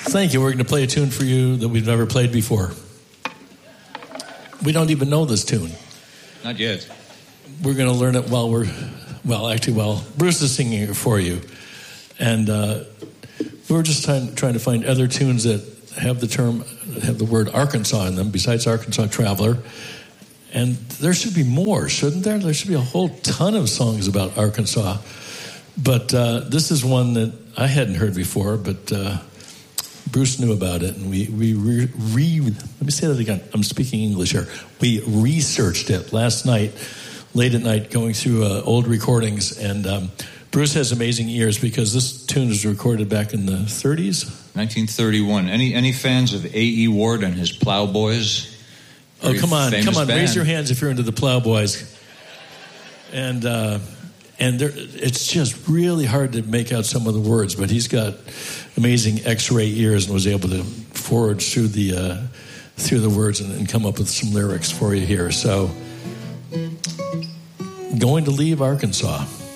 Thank you. We're going to play a tune for you that we've never played before. We don't even know this tune. Not yet. We're going to learn it while Bruce is singing it for you. And we're just trying to find other tunes that have the word Arkansas in them, besides Arkansas Traveler. And there should be more, shouldn't there? There should be a whole ton of songs about Arkansas. But this is one that I hadn't heard before, but Bruce knew about it, and we let me say that again. I'm speaking English here. We researched it last night, late at night, going through old recordings, and Bruce has amazing ears because this tune was recorded back in the 30s. 1931. Any fans of A.E. Ward and his Plowboys? Oh, come on. Band. Raise your hands if you're into the Plowboys. And it's just really hard to make out some of the words, but he's got amazing X-ray ears and was able to forge through the words and come up with some lyrics for you here. So, Going to Leave Arkansas.